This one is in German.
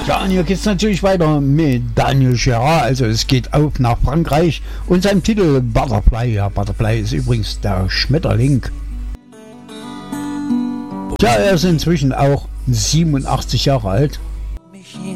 Ja, und hier geht es natürlich weiter mit Daniel Gerard. Also es geht auf nach Frankreich und seinem Titel Butterfly. Ja, Butterfly ist übrigens der Schmetterling. Ja, er ist inzwischen auch 87 Jahre alt.